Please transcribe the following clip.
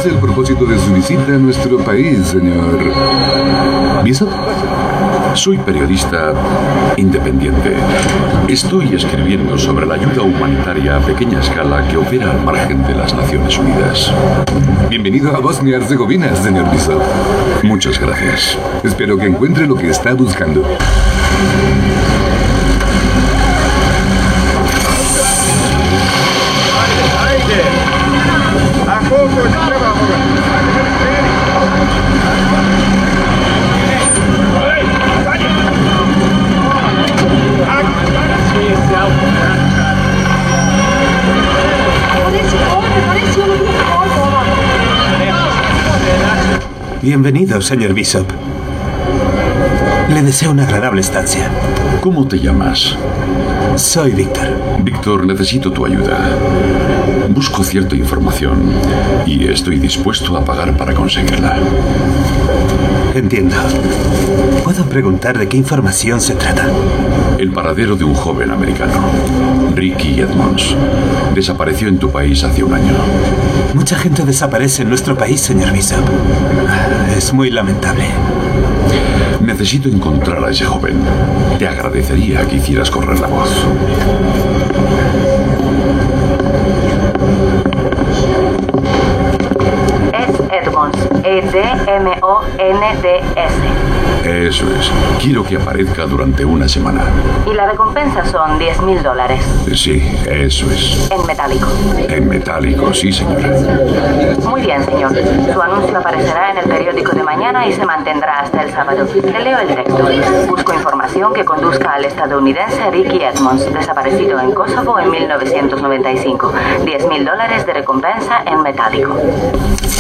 es el propósito de su visita a nuestro país, señor Bishop? Soy periodista independiente. Estoy escribiendo sobre la ayuda humanitaria a pequeña escala que opera al margen de las Naciones Unidas. Bienvenido a Bosnia-Herzegovina, señor Bishop. Muchas gracias. Espero que encuentre lo que está buscando. Bienvenido, señor Bishop. Le deseo una agradable estancia. ¿Cómo te llamas? Soy Víctor. Víctor, necesito tu ayuda. Busco cierta información y estoy dispuesto a pagar para conseguirla. Entiendo. ¿Puedo preguntar de qué información se trata? El paradero de un joven americano, Ricky Edmonds. Desapareció en tu país hace un año. Mucha gente desaparece en nuestro país, señor Bishop. Es muy lamentable. Necesito encontrar a ese joven. Te agradecería que hicieras correr la voz. Edmonds, Edmonds. Eso es. Quiero que aparezca durante una semana. Y la recompensa son $10,000. Sí, eso es. En metálico. En metálico, sí, señora. Muy bien, señor. Su anuncio aparecerá en el periódico de mañana y se mantendrá hasta el sábado. Le leo el texto. Busco información que conduzca al estadounidense Ricky Edmonds, desaparecido en Kosovo en 1995. $10,000 de recompensa en metálico.